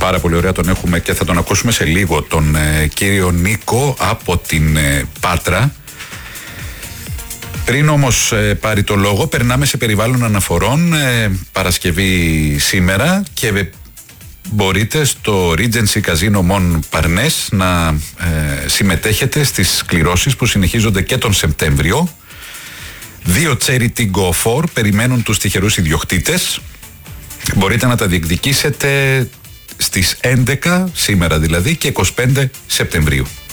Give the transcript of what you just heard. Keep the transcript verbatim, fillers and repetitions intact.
πάρα πολύ ωραία, τον έχουμε και θα τον ακούσουμε σε λίγο, τον ε, κύριο Νίκο από την ε, Πάτρα. Πριν όμως ε, πάρει το λόγο, περνάμε σε περιβάλλον αναφορών, ε, Παρασκευή σήμερα, και ε, μπορείτε στο Regency Casino Mon Parnes να ε, συμμετέχετε στις κληρώσεις που συνεχίζονται και τον Σεπτέμβριο. Δύο Charity Go For περιμένουν τους τυχερούς ιδιοκτήτες. Μπορείτε να τα διεκδικήσετε στις έντεκα, σήμερα δηλαδή, και είκοσι πέντε Σεπτεμβρίου.